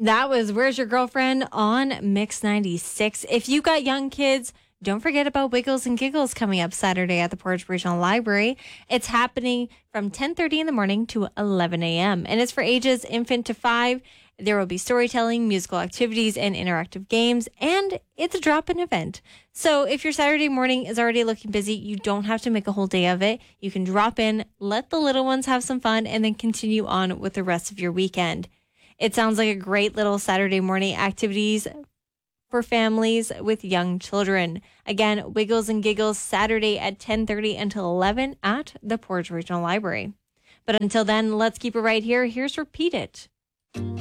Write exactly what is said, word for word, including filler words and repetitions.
That was Where's Your Girlfriend on Mix ninety-six. If you got young kids, don't forget about Wiggles and Giggles coming up Saturday at the Portage Regional Library. It's happening from ten thirty in the morning to eleven a.m. and it's for ages infant to five. There will be storytelling, musical activities, and interactive games, and it's a drop-in event. So if your Saturday morning is already looking busy, you don't have to make a whole day of it. You can drop in, let the little ones have some fun, and then continue on with the rest of your weekend. It sounds like a great little Saturday morning activities for families with young children. Again, Wiggles and Giggles Saturday at ten thirty until eleven at the Portage Regional Library. But until then, let's keep it right here. Here's Repeat It.